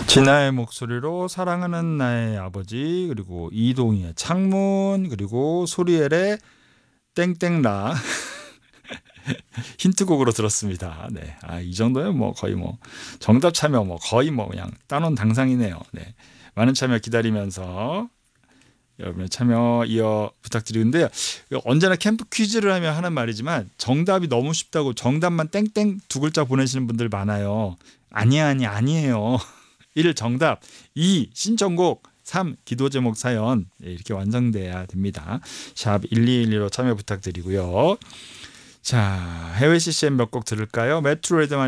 진아의 목소리로 사랑하는 나의 아버지, 그리고 이동희의 창문, 그리고 소리엘의 땡땡라 힌트곡으로 들었습니다. 네, 이 정도면 뭐 거의 뭐 정답 참여 뭐 거의 뭐 그냥 따놓은 당상이네요. 네, 많은 참여 기다리면서 여러분의 참여 이어 부탁드리는데요. 언제나 캠프 퀴즈를 하면 하는 말이지만 정답이 너무 쉽다고 정답만 땡땡 두 글자 보내시는 분들 많아요. 아니에요. 1. 정답, 2. 신청곡, 3. 기도 제목 사연 이렇게 완성돼야 됩니다. 샵 1212로 참여 부탁드리고요. 자, 해외 CCM 몇 곡 들을까요? 메트로 레드만